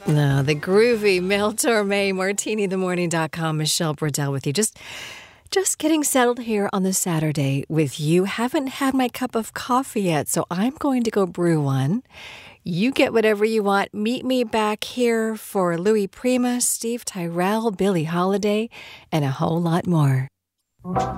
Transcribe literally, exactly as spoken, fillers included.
No, the groovy Mel Torme, martini the morning dot com, Michelle Brodell with you. Just just getting settled here on the Saturday with you. Haven't had my cup of coffee yet, so I'm going to go brew one. You get whatever you want. Meet me back here for Louis Prima, Steve Tyrell, Billie Holiday, and a whole lot more.